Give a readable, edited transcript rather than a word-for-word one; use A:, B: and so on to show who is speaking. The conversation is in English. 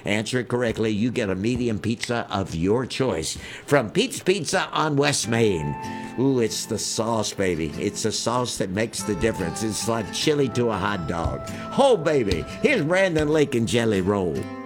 A: Answer it correctly, you get a medium pizza of your choice from Pete's Pizza on West Main. Ooh, it's the sauce, baby. It's the sauce that makes the difference. It's like chili to a hot dog. Oh, baby, here's Brandon Lake and Jelly Roll.